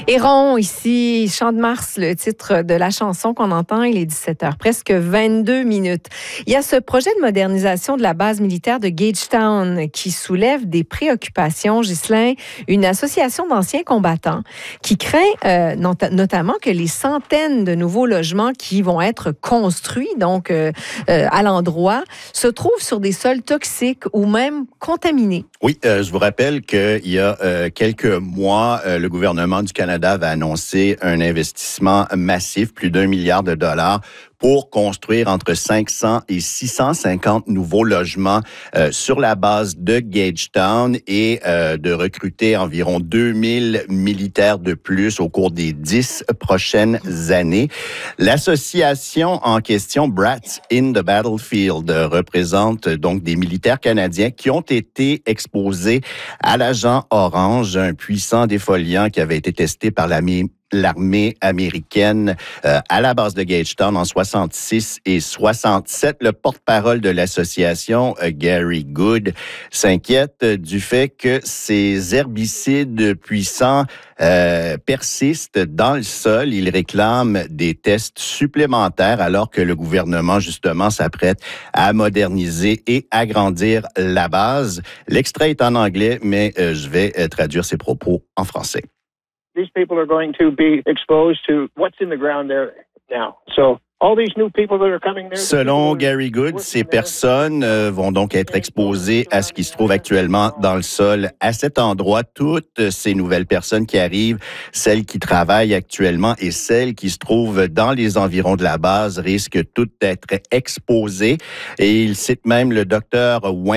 Héron, ici, Chant de Mars, le titre de la chanson qu'on entend, il est 17h, presque 22 minutes. Il y a ce projet de modernisation de la base militaire de Gagetown qui soulève des préoccupations. Ghislain, une association d'anciens combattants qui craint notamment que les centaines de nouveaux logements qui vont être construits donc à l'endroit se trouvent sur des sols toxiques ou même contaminés. Oui, je vous rappelle qu'il y a quelques mois, le gouvernement du Canada avait annoncé un investissement massif, plus d'1 milliard de dollars, pour construire entre 500 et 650 nouveaux logements sur la base de Gagetown et de recruter environ 2000 militaires de plus au cours des 10 prochaines années. L'association en question, Brats in the Battlefield, représente donc des militaires canadiens qui ont été exposés à l'agent orange, un puissant défoliant qui avait été testé par l'armée américaine à la base de Gagetown en 66 et 67. Le porte-parole de l'association, Gary Good, s'inquiète du fait que ces herbicides puissants persistent dans le sol. Il réclame des tests supplémentaires alors que le gouvernement, justement, s'apprête à moderniser et agrandir la base. L'extrait est en anglais, mais je vais traduire ses propos en français. These people are going to be exposed to what's in the ground there now. So all these new people that are coming there. Selon Gary Good, ces personnes vont donc être exposées à ce qui se trouve actuellement dans le sol à cet endroit. Toutes ces nouvelles personnes qui arrivent, celles qui travaillent actuellement et celles qui se trouvent dans les environs de la base risquent toutes d'être exposées. Et il cite même le docteur Wayne